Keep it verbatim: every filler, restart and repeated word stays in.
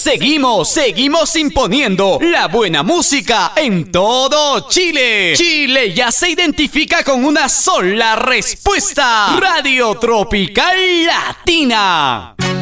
Seguimos, seguimos imponiendo la buena música en todo Chile. Chile ya se identifica con una sola respuesta. Radio Tropical Latina.